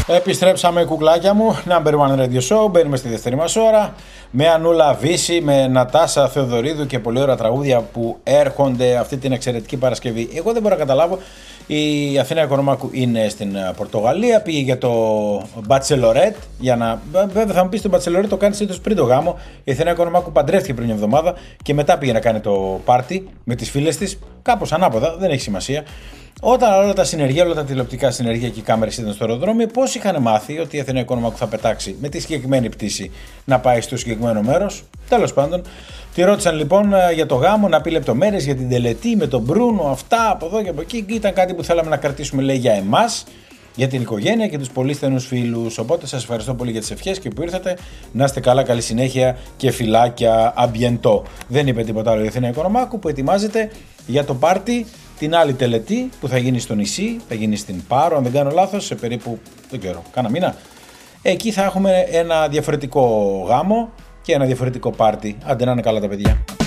Επιστρέψαμε, κουκλάκια μου. Number One Radio Show. Μπαίνουμε στη δεύτερη μας ώρα. Με Ανούλα Βύση, με Νατάσα Θεοδωρίδου και πολύ ωραία τραγούδια που έρχονται αυτή την εξαιρετική Παρασκευή. Εγώ δεν μπορώ να καταλάβω. Η Αθήνα Οικονομάκου είναι στην Πορτογαλία. Πήγε για το Bachelorette. Βέβαια θα μου πει το Bachelorette το κάνει συνήθως πριν το γάμο. Η Αθήνα Οικονομάκου παντρεύτηκε πριν μια εβδομάδα και μετά πήγε να κάνει το πάρτι με τις φίλες της. Κάπως ανάποδα, δεν έχει σημασία. Όταν όλα τα συνεργεία, όλα τα τηλεοπτικά συνεργεία και οι κάμερες ήταν στο αεροδρόμιο, πώς είχαν μάθει ότι η Αθήνα Οικονομάκου θα πετάξει με τη συγκεκριμένη πτήση να πάει στο συγκεκριμένο μέρος. Τέλος πάντων, τη ρώτησαν λοιπόν για το γάμο, να πει λεπτομέρειες για την τελετή με τον Μπρούνο, αυτά από εδώ και από εκεί. Ήταν κάτι που θέλαμε να κρατήσουμε, λέει, για εμάς, για την οικογένεια και τους πολύ στενούς φίλους. Οπότε σας ευχαριστώ πολύ για τις ευχές και που ήρθατε. Να είστε καλά, καλή συνέχεια και φιλάκια, αμπιεντό. Δεν είπε τίποτα άλλο η Αθήνα Οικονομάκου που ετοιμάζεται για το πάρτι. Την άλλη τελετή που θα γίνει στο νησί, θα γίνει στην Πάρο, αν δεν κάνω λάθος, σε περίπου, δεν ξέρω, κάνα μήνα. Εκεί θα έχουμε ένα διαφορετικό γάμο και ένα διαφορετικό πάρτι. Άντε να είναι καλά τα παιδιά.